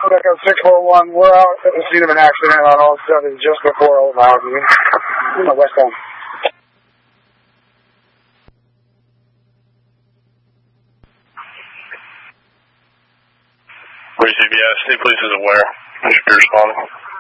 Echo 641, we're out at the scene of an accident on Old 7 just before Old Avenue. Westbound. Race CBS, state police is aware. Mr. Pierce calling.